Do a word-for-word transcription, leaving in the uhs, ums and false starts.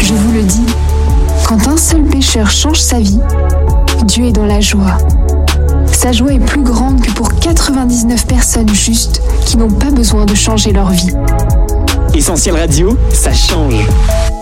Je vous le dis, quand un seul pécheur change sa vie, Dieu est dans la joie. Sa joie est plus grande que pour quatre-vingt-dix-neuf personnes justes qui n'ont pas besoin de changer leur vie. Essentiel Radio, ça change.